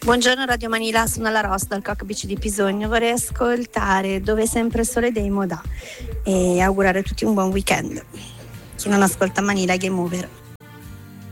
Buongiorno Radio Manila, sono la Ross dal cockpit di Pisogno. Vorrei ascoltare Dove sempre il sole dei Modà e augurare a tutti un buon weekend. Chi non ascolta Manila, game over.